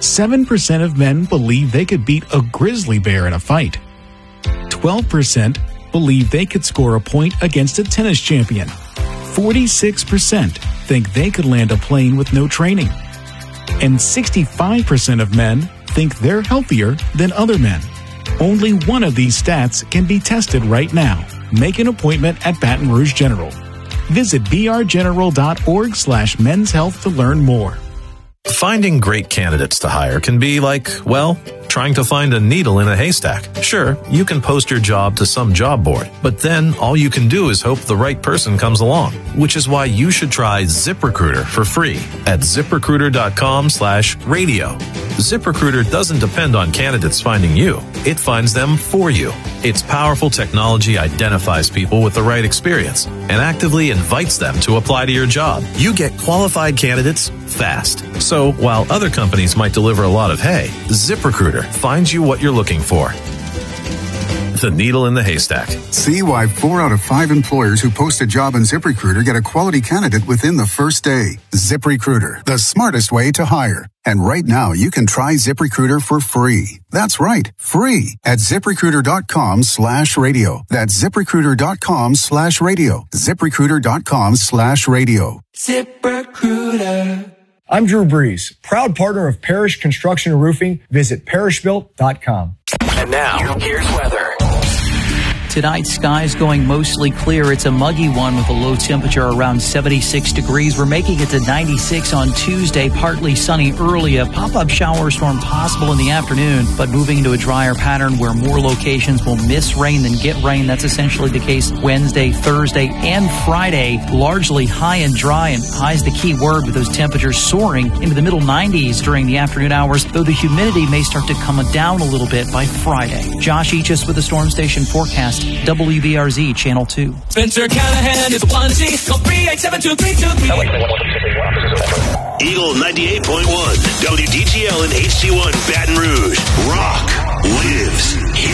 7% of men believe they could beat a grizzly bear in a fight. 12% believe they could score a point against a tennis champion. 46% think they could land a plane with no training. And 65% of men think they're healthier than other men. Only one of these stats can be tested right now. Make an appointment at Baton Rouge General. Visit brgeneral.org/men's health to learn more. Finding great candidates to hire can be like, well, trying to find a needle in a haystack. Sure, you can post your job to some job board, but then all you can do is hope the right person comes along, which is why you should try ZipRecruiter for free at ZipRecruiter.com/radio. ZipRecruiter doesn't depend on candidates finding you. It finds them for you. Its powerful technology identifies people with the right experience and actively invites them to apply to your job. You get qualified candidates fast. So while other companies might deliver a lot of hay, ZipRecruiter finds you what you're looking for. The needle in the haystack. See why 4 out of 5 employers who post a job on ZipRecruiter get a quality candidate within the first day. ZipRecruiter, the smartest way to hire. And right now, you can try ZipRecruiter for free. That's right, free at ZipRecruiter.com/radio. That's ZipRecruiter.com/radio. ZipRecruiter.com/radio. ZipRecruiter. I'm Drew Brees, proud partner of Parish Construction and Roofing. Visit parishbuilt.com. And now, here's weather. Tonight, skies going mostly clear. It's a muggy one with a low temperature around 76 degrees. We're making it to 96 on Tuesday, partly sunny early. A pop-up shower storm possible in the afternoon, but moving into a drier pattern where more locations will miss rain than get rain. That's essentially the case Wednesday, Thursday, and Friday. Largely high and dry, and high is the key word with those temperatures soaring into the middle 90s during the afternoon hours, though the humidity may start to come down a little bit by Friday. Josh Eachus with the Storm Station forecast. WBRZ Channel 2. Spencer Callahan is a one C. Call 387-2323. Eagle 98.1. WDGL and HD1 Baton Rouge. Rock lives here.